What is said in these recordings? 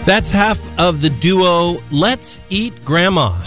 That's half of the duo Let's Eat Grandma.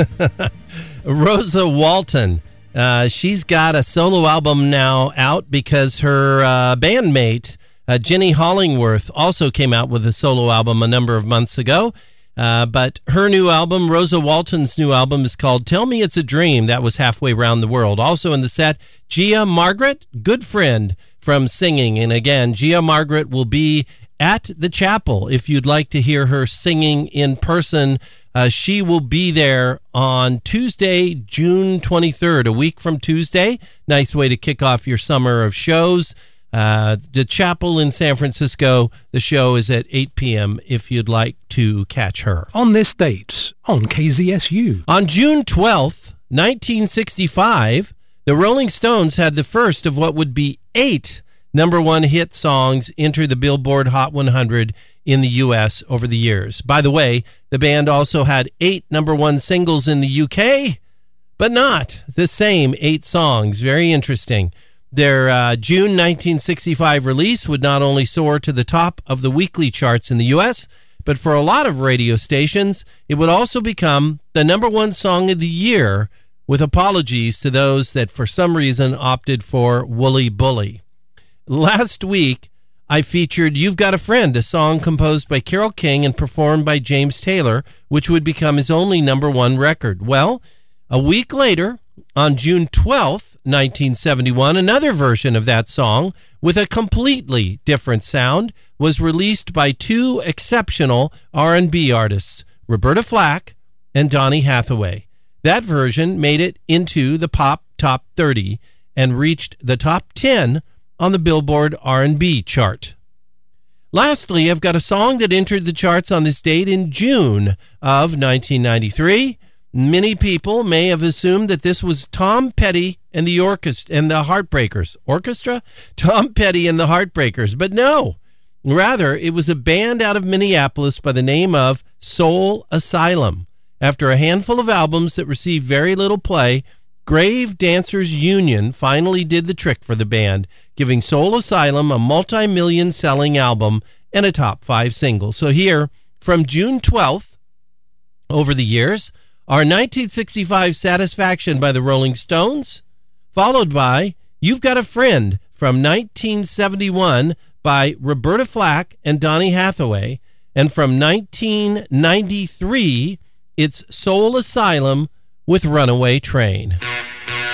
Rosa Walton. She's got a solo album now out because her bandmate, Jenny Hollingworth, also came out with a solo album a number of months ago. But her new album, Rosa Walton's new album, is called Tell Me It's a Dream. That was halfway around the world. Also in the set, Gia Margaret, good friend from singing. And again, Gia Margaret will be at the chapel. If you'd like to hear her singing in person, she will be there on Tuesday, June 23rd, a week from Tuesday. Nice way to kick off your summer of shows. The chapel in San Francisco, the show is at 8 p.m. if you'd like to catch her. On this date, on KZSU. On June 12th, 1965, the Rolling Stones had the first of what would be 8 number one hit songs enter the Billboard Hot 100 in the U.S. over the years. By the way, the band also had 8 number one singles in the U.K., but not the same 8 songs. Very interesting. Their June 1965 release would not only soar to the top of the weekly charts in the U.S., but for a lot of radio stations, it would also become the number one song of the year, with apologies to those that for some reason opted for Wooly Bully. Last week, I featured You've Got a Friend, a song composed by Carole King and performed by James Taylor, which would become his only number one record. Well, a week later, on June 12th, 1971, another version of that song with a completely different sound was released by 2 exceptional R&B artists, Roberta Flack and Donny Hathaway. That version made it into the Pop Top 30 and reached the top 10 on the Billboard R&B chart. Lastly, I've got a song that entered the charts on this date in June of 1993. Many people may have assumed that this was Tom Petty and the orchestra and the Heartbreakers. Orchestra? Tom Petty and the Heartbreakers. But no, rather, it was a band out of Minneapolis by the name of Soul Asylum. After a handful of albums that received very little play, Grave Dancers Union finally did the trick for the band, giving Soul Asylum a multi-million selling album and a top 5 single. So here, from June 12th, over the years, our 1965 Satisfaction by the Rolling Stones, followed by You've Got a Friend from 1971 by Roberta Flack and Donny Hathaway, and from 1993, it's Soul Asylum with Runaway Train.